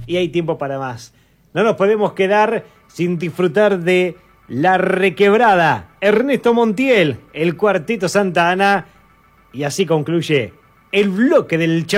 y hay tiempo para más. No nos podemos quedar sin disfrutar de La Requebrada, Ernesto Montiel, el Cuarteto Santa Ana, y así concluye el bloque del